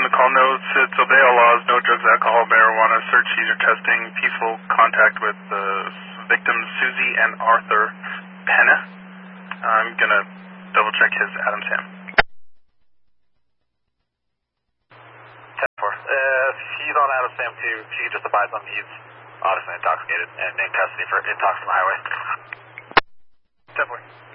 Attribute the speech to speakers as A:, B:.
A: the call notes, it's obey all laws, no drugs, alcohol, marijuana, search, seizure testing, peaceful contact with the victims Susie and Arthur Penna. I'm going to double check his Adam Sam.
B: 10-4. He's on Adam Sam 2. She just abides on he's obviously intoxicated and in custody for intox on the highway. 10-4.